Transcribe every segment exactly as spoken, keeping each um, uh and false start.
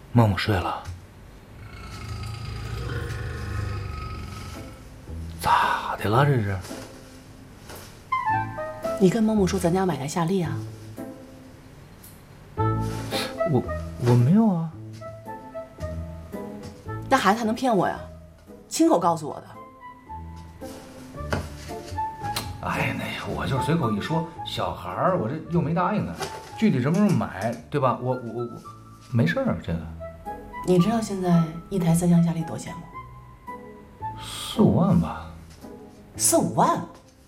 默默睡了。咋的了？这是？ 你跟某某说咱家买台夏利啊？ 我我没有啊。 那孩子还能骗我呀？亲口告诉我的。 哎，那呀，我就是随口一说，小孩儿，我这又没答应他，具体什么时候买，对吧？我我我，没事儿，这个。 你知道现在一台三厢夏利多少钱吗？ 四五万吧。 四五万？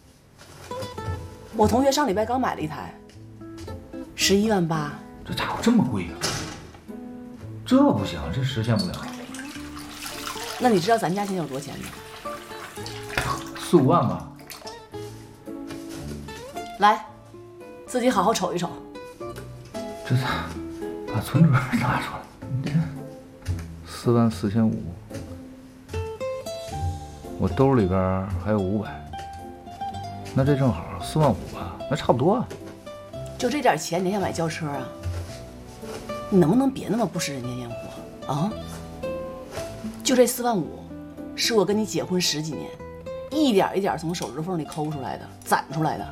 我同学上礼拜刚买了一台，十一万八。 这家伙这么贵啊？这不行，这实现不了。 那你知道咱家现在有多少钱吗？ 四五万吧。 来，自己好好瞅一瞅。 这把存折拿出来，你这四万四千五，我兜里边还有五百，那这正好四万五吧，那差不多啊。 就这点钱，你还想买轿车啊？你能不能别那么不食人间烟火啊？就这四万五，是我跟你结婚十几年，一点一点从手指缝里抠出来的，攒出来的。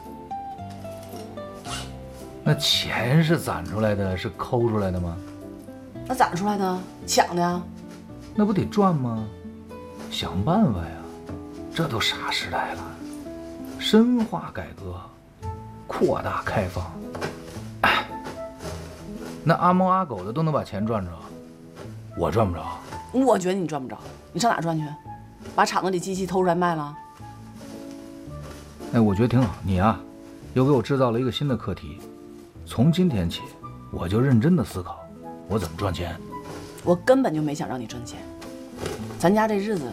那钱是攒出来的，是抠出来的吗？ 那攒出来的，抢的呀。 那不得赚吗？想办法呀！这都啥时代了？深化改革，扩大开放。哎，那阿猫阿狗的都能把钱赚着，我赚不着。 我觉得你赚不着，你上哪赚去？把厂子里机器偷出来卖了？ 哎，我觉得挺好。你啊，又给我制造了一个新的课题。从今天起，我就认真的思考，我怎么赚钱。 我根本就没想让你赚钱，咱家这日子